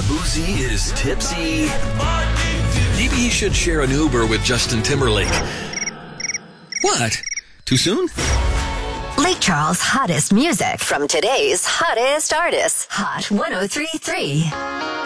Boozy is tipsy. Maybe he should share an Uber with Justin Timberlake. What? Too soon? Lake Charles' hottest music from today's hottest artists. Hot 103.3.